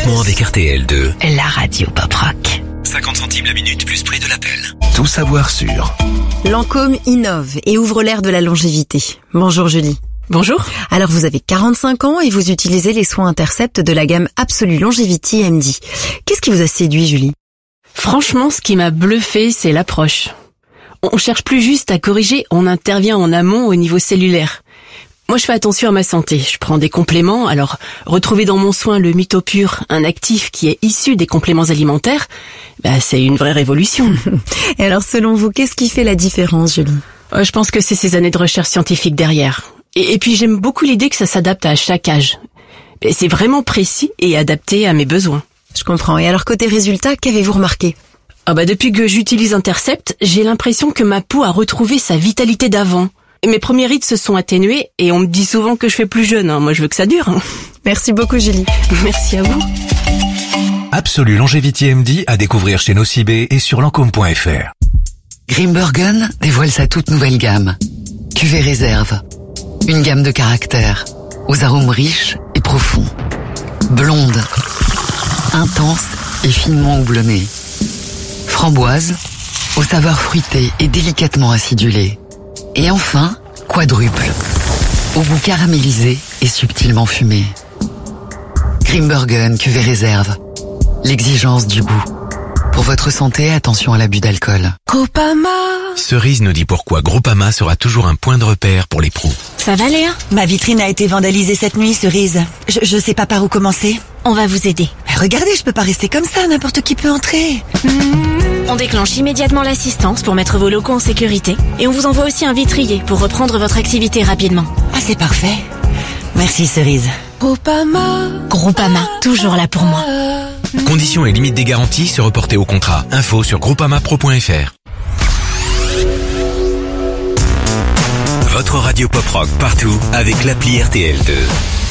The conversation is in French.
gratuitement avec RTL2. La radio pop rock. 50 centimes la minute plus prix de l'appel. Tout savoir sur Lancôme innove et ouvre l'ère de la longévité. Bonjour Julie. Bonjour. Alors vous avez 45 ans et vous utilisez les soins Intercept de la gamme Absolue Longevity MD. Qu'est-ce qui vous a séduit Julie? Franchement, ce qui m'a bluffé, c'est l'approche. On cherche plus juste à corriger, on intervient en amont au niveau cellulaire. Moi, je fais attention à ma santé. Je prends des compléments. Alors, retrouver dans mon soin le Mytopure, un actif qui est issu des compléments alimentaires, c'est une vraie révolution. Et alors, selon vous, qu'est-ce qui fait la différence, Julie? Je pense que c'est ces années de recherche scientifique derrière. Et puis, j'aime beaucoup l'idée que ça s'adapte à chaque âge. C'est vraiment précis et adapté à mes besoins. Je comprends. Et alors, côté résultat, qu'avez-vous remarqué? Depuis que j'utilise Intercept, j'ai l'impression que ma peau a retrouvé sa vitalité d'avant. Mes premiers rides se sont atténués et on me dit souvent que je fais plus jeune. Moi, je veux que ça dure. Merci beaucoup, Julie. Merci à vous. Absolue Longevity MD à découvrir chez Nocibé et sur Lancôme.fr. Grimbergen dévoile sa toute nouvelle gamme. Cuvée réserve. Une gamme de caractères, aux arômes riches et profonds. Blonde, intense et finement houblonnée. Framboise, aux saveurs fruitées et délicatement acidulées. Et enfin, quadruple, au goût caramélisé et subtilement fumé. Grimbergen cuvée réserve. L'exigence du goût. Pour votre santé, attention à l'abus d'alcool. Groupama. Cerise nous dit pourquoi Groupama sera toujours un point de repère pour les pros. Ça va Léa? Ma vitrine a été vandalisée cette nuit, Cerise. Je sais pas par où commencer. On va vous aider. Regardez, je peux pas rester comme ça, n'importe qui peut entrer. On déclenche immédiatement l'assistance pour mettre vos locaux en sécurité et on vous envoie aussi un vitrier pour reprendre votre activité rapidement. Ah, c'est parfait. Merci, Cerise. Groupama, toujours là pour moi. Conditions et limites des garanties se reporter au contrat. Info sur groupamapro.fr. Votre radio pop rock partout avec l'appli RTL2.